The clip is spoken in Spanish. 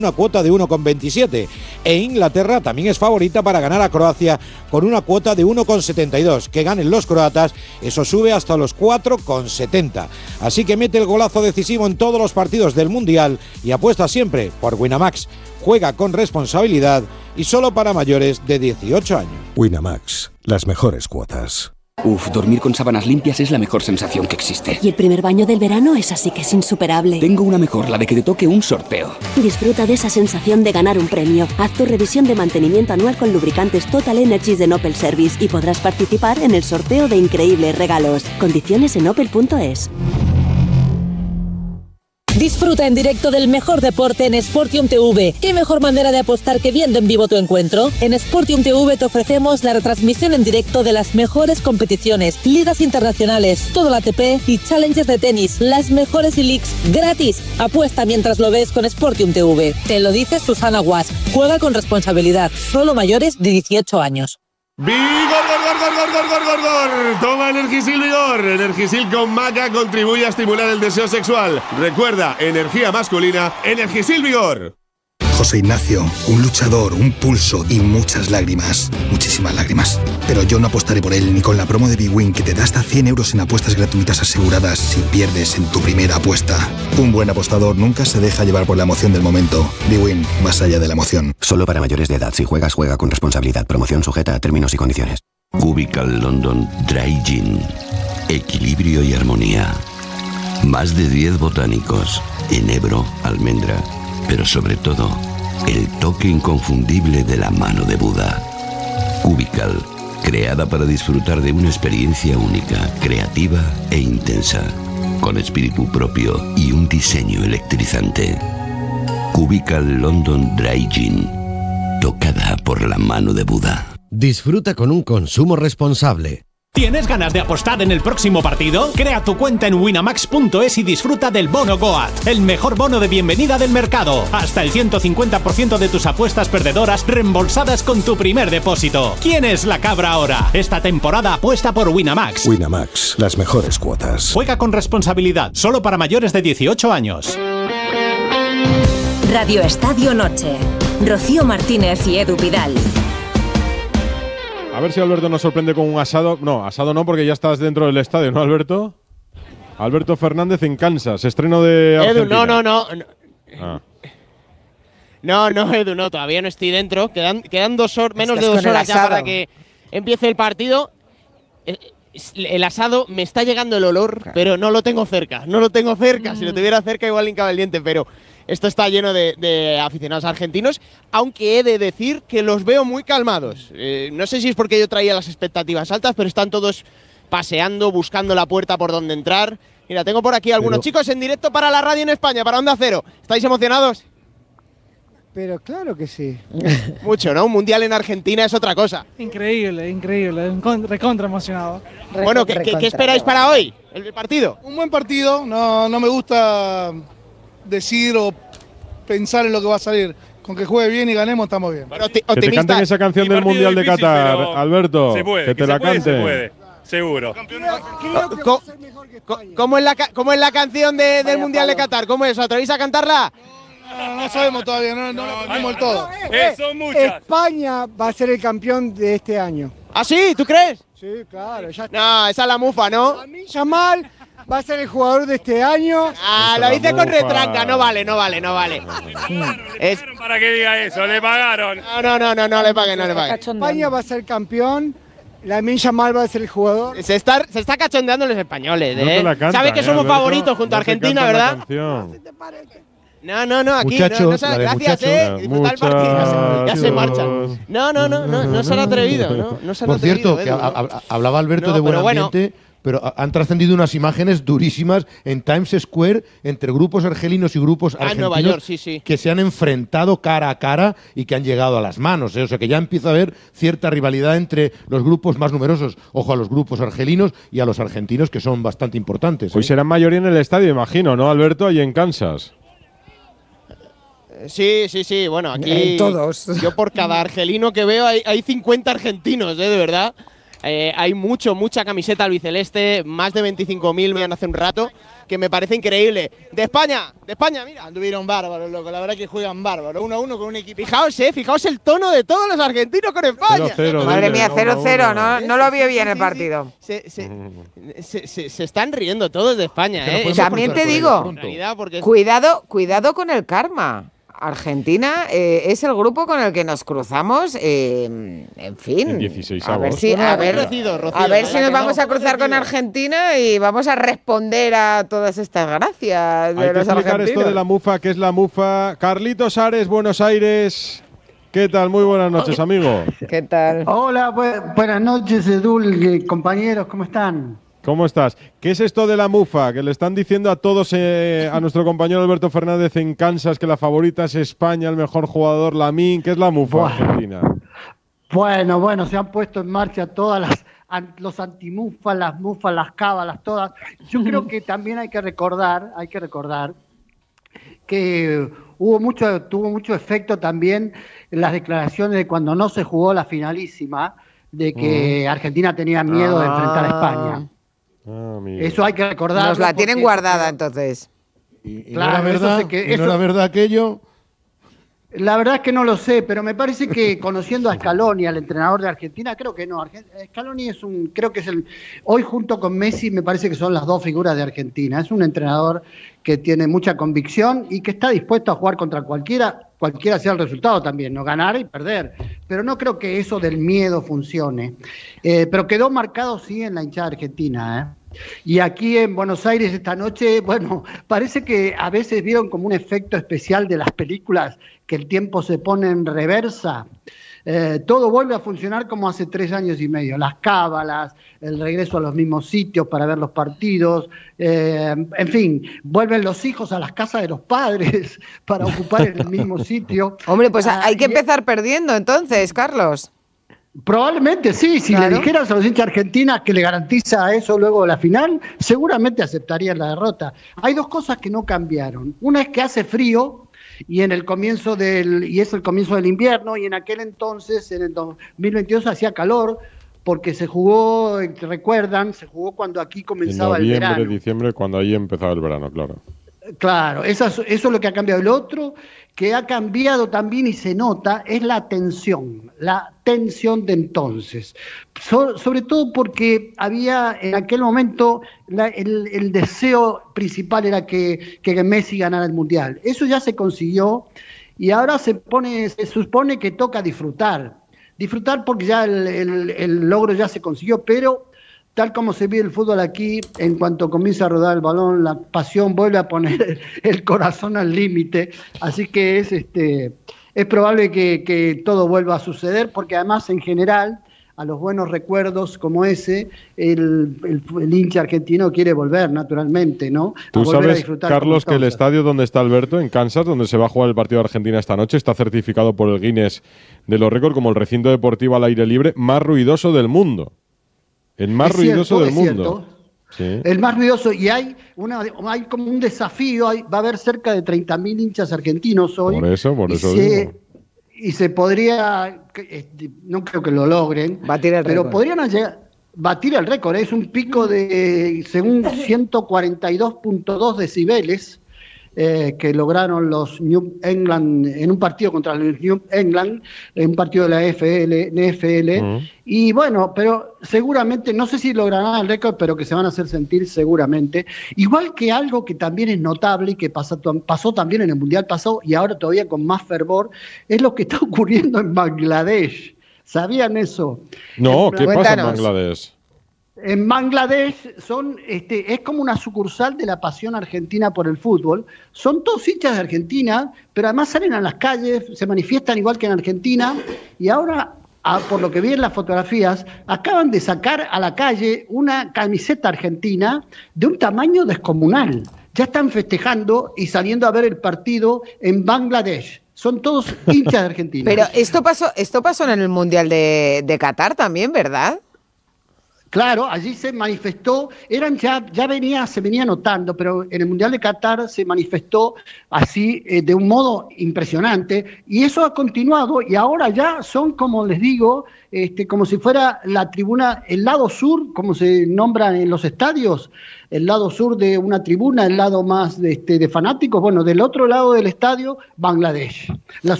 una cuota de 1,27 e Inglaterra también es favorita para ganar a Croacia con una cuota de 1,72. Que ganen los croatas, eso sube hasta los 4,70. Así que mete el golazo decisivo en todos los partidos del Mundial y apuesta siempre por Winamax. Juega con responsabilidad y solo para mayores de 18 años. Winamax, las mejores cuotas. Dormir con sábanas limpias es la mejor sensación que existe. Y el primer baño del verano es así que es insuperable. Tengo una mejor, la de que te toque un sorteo. Disfruta de esa sensación de ganar un premio. Haz tu revisión de mantenimiento anual con lubricantes Total Energies de Opel Service y podrás participar en el sorteo de increíbles regalos. Condiciones en opel.es. Disfruta en directo del mejor deporte en Sportium TV. ¿Qué mejor manera de apostar que viendo en vivo tu encuentro? En Sportium TV te ofrecemos la retransmisión en directo de las mejores competiciones, ligas internacionales, todo el ATP y Challengers de tenis, las mejores e-leagues gratis. Apuesta mientras lo ves con Sportium TV. Te lo dice Susana Guas. Juega con responsabilidad. Solo mayores de 18 años. ¡Vigor, gor! Toma Energisil Vigor. Energisil con maca contribuye a estimular el deseo sexual. Recuerda, energía masculina, Energisil Vigor. José Ignacio, un luchador, un pulso y muchas lágrimas. Muchísimas lágrimas. Pero yo no apostaré por él ni con la promo de bwin que te da hasta 100 euros en apuestas gratuitas aseguradas si pierdes en tu primera apuesta. Un buen apostador nunca se deja llevar por la emoción del momento. bwin, más allá de la emoción. Solo para mayores de edad. Si juegas, juega con responsabilidad. Promoción sujeta a términos y condiciones. Cubical London Dry Gin. Equilibrio y armonía. Más de 10 botánicos. Enebro, almendra. Pero sobre todo, el toque inconfundible de la mano de Buda. Cubical, creada para disfrutar de una experiencia única, creativa e intensa, con espíritu propio y un diseño electrizante. Cubical London Dry Gin, tocada por la mano de Buda. Disfruta con un consumo responsable. ¿Tienes ganas de apostar en el próximo partido? Crea tu cuenta en winamax.es y disfruta del bono Goat, el mejor bono de bienvenida del mercado. Hasta el 150% de tus apuestas perdedoras reembolsadas con tu primer depósito. ¿Quién es la cabra ahora? Esta temporada apuesta por Winamax. Winamax, las mejores cuotas. Juega con responsabilidad, solo para mayores de 18 años. Radio Estadio Noche. Rocío Martínez y Edu Vidal. A ver si Alberto nos sorprende con un asado. No, asado no, porque ya estás dentro del estadio, ¿no, Alberto? Alberto Fernández en Kansas, estreno de Argentina. Edu, no. Ah. No, Edu, no, todavía no estoy dentro. Quedan menos de 2 horas ya para que empiece el partido. El asado, me está llegando el olor, pero no lo tengo cerca. Si lo tuviera cerca igual hincaba el diente, pero esto está lleno de aficionados argentinos, aunque he de decir que los veo muy calmados. No sé si es porque yo traía las expectativas altas, pero están todos paseando, buscando la puerta por donde entrar. Mira, tengo por aquí algunos chicos en directo para la radio en España, para Onda Cero. ¿Estáis emocionados? Pero claro que sí. Mucho, ¿no? Un mundial en Argentina es otra cosa. Increíble. Recontra emocionado. Bueno, ¿qué esperáis para hoy, el partido? Un buen partido. No me gusta decir o pensar en lo que va a salir. Con que juegue bien y ganemos, estamos bien. Bueno, que te canten esa canción del Mundial de Qatar, Alberto. Se puede, que te la cante. Se puede, seguro. ¿Cómo es la canción del Mundial de Qatar? ¿Cómo es? ¿Atrevéis a cantarla? No sabemos todavía, no sabemos todo. Son muchas. España va a ser el campeón de este año. ¿Ah, sí? ¿Tú crees? Sí, claro. Ya no, esa es la mufa, ¿no? Yamal va a ser el jugador de este año. Ah, lo hice con retranca. No vale. Para que diga eso, le pagaron. No le paguen. España va a ser campeón. Lamine Yamal va a ser el jugador. Se está cachondeando los españoles, No te la cantan, Sabe que somos Alberto, favoritos junto a Argentina, ¿verdad? No, aquí muchachos, gracias, disfrutar el partido. Ya se marchan. No se han atrevido, no se han Por cierto, atrevido, que hablaba Alberto de buen ambiente, pero han trascendido unas imágenes durísimas en Times Square entre grupos argelinos y grupos argentinos Nueva York, sí. que se han enfrentado cara a cara y que han llegado a las manos. O sea que ya empieza a haber cierta rivalidad entre los grupos más numerosos. Ojo a los grupos argelinos y a los argentinos, que son bastante importantes. Pues serán mayoría en el estadio, imagino, ¿no, Alberto? Allí en Kansas. Sí. Bueno, aquí todos. Yo por cada argelino que veo hay 50 argentinos, de verdad. Hay mucha camiseta albiceleste, más de 25.000 vean hace un rato, que me parece increíble. De España, mira. Anduvieron bárbaros, loco, la verdad que juegan bárbaros, 1-1 con un equipo. Fijaos el tono de todos los argentinos con España. 0-0, Madre mía, 0-0, no lo vio bien el partido. Se están riendo todos de España, También te digo, cuidado con el karma. Argentina es el grupo con el que nos cruzamos, en fin. En 16 a ver si nos vamos a cruzar con Argentina y vamos a responder a todas estas gracias de Hay que los explicar argentinos. esto de la mufa, ¿qué es la mufa? Carlitos Ares, Buenos Aires. ¿Qué tal? Muy buenas noches, amigo. ¿Qué tal? Hola, buenas noches, Edul, compañeros, ¿cómo están? ¿Cómo estás? ¿Qué es esto de la mufa? Que le están diciendo a todos, a nuestro compañero Alberto Fernández en Kansas, que la favorita es España, el mejor jugador, Lamine. ¿Qué es la mufa argentina? Bueno, se han puesto en marcha todas los antimufas, las mufas, las cábalas, todas. Yo creo que también hay que recordar que tuvo mucho efecto también en las declaraciones de cuando no se jugó la finalísima, de que Argentina tenía miedo de enfrentar a España. Eso hay que recordar. Nos la tienen guardada entonces. ¿Y no era verdad aquello? La verdad es que no lo sé, pero me parece que conociendo a Scaloni, al entrenador de Argentina, creo que no. Scaloni creo que es hoy junto con Messi me parece que son las dos figuras de Argentina. Es un entrenador que tiene mucha convicción y que está dispuesto a jugar contra cualquiera sea el resultado también, no ganar y perder. Pero no creo que eso del miedo funcione. Pero quedó marcado sí en la hinchada argentina, Y aquí en Buenos Aires esta noche, parece que a veces vieron como un efecto especial de las películas, que el tiempo se pone en reversa. Todo vuelve a funcionar como hace 3 años y medio. Las cábalas, el regreso a los mismos sitios para ver los partidos, en fin, vuelven los hijos a las casas de los padres para ocupar el mismo sitio. Hombre, pues hay que empezar perdiendo entonces, Carlos. Probablemente sí, si le dijeras a los hinchas argentinas que le garantiza eso luego de la final, seguramente aceptarían la derrota. Hay 2 cosas que no cambiaron. Una es que hace frío y es el comienzo del invierno, y en aquel entonces, en el 2022, hacía calor porque se jugó cuando aquí comenzaba el verano. En noviembre, diciembre, cuando ahí empezaba el verano, claro. Claro, eso es lo que ha cambiado. El otro que ha cambiado también y se nota es la tensión de entonces. Sobre todo porque había en aquel momento el deseo principal era que Messi ganara el Mundial. Eso ya se consiguió y ahora se supone que toca disfrutar porque ya el logro ya se consiguió, pero tal como se vive el fútbol aquí, en cuanto comienza a rodar el balón, la pasión vuelve a poner el corazón al límite. Así que es probable que todo vuelva a suceder, porque además, en general, a los buenos recuerdos como ese, el hincha argentino quiere volver, naturalmente, ¿no? Tú sabes, Carlos, que el estadio donde está Alberto, en Kansas, donde se va a jugar el partido de Argentina esta noche, está certificado por el Guinness de los récords como el recinto deportivo al aire libre más ruidoso del mundo. El más ruidoso del mundo. Sí. El más ruidoso, y hay como un desafío, va a haber cerca de 30.000 hinchas argentinos hoy. Por eso digo. Y se podría, no creo que lo logren, pero podrían batir el récord. Es un pico de, según 142.2 decibeles, que lograron los New England en un partido contra los New England, en un partido de la NFL, y bueno, pero seguramente, no sé si lograrán el récord, pero que se van a hacer sentir seguramente. Igual que algo que también es notable y que pasó también en el Mundial pasado y ahora todavía con más fervor, es lo que está ocurriendo en Bangladesh. ¿Sabían eso? No, ¿qué pasa en Bangladesh? En Bangladesh es como una sucursal de la pasión argentina por el fútbol. Son todos hinchas de Argentina, pero además salen a las calles, se manifiestan igual que en Argentina, y ahora, por lo que vi en las fotografías, acaban de sacar a la calle una camiseta argentina de un tamaño descomunal. Ya están festejando y saliendo a ver el partido en Bangladesh. Son todos hinchas de Argentina. Pero esto pasó en el Mundial de Qatar también, ¿verdad? Claro, allí se manifestó, se venía notando, pero en el Mundial de Qatar se manifestó así de un modo impresionante, y eso ha continuado, y ahora ya son, como les digo, como si fuera la tribuna, el lado sur, como se nombra en los estadios, el lado sur de una tribuna, el lado más de fanáticos, bueno, del otro lado del estadio, Bangladesh.